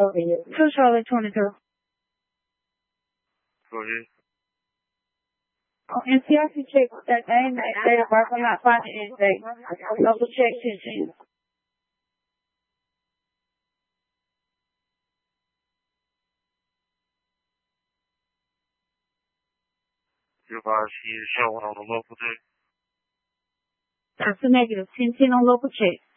2 Charlotte 22. Go ahead. On NCIC check that name, they are marking not finding anything. Local check 10. Your advice he is showing on the local check. That's a negative. 10 on local check.